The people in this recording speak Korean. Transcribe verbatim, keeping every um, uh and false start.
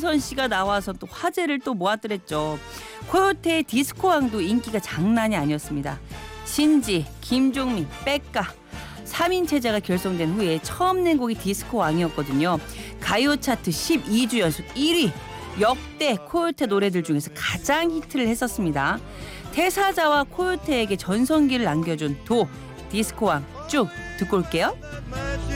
박지선 씨가 나와서 또 화제를 또 모았더랬죠. 코요태의 디스코왕도 인기가 장난이 아니었습니다. 신지, 김종민, 백가 삼 인 체제가 결성된 후에 처음 낸 곡이 디스코왕이었거든요. 가요 차트 십이 주 연속 일 위. 역대 코요태 노래들 중에서 가장 히트를 했었습니다. 태사자와 코요태에게 전성기를 남겨준 도, 디스코왕 쭉 듣고 올게요.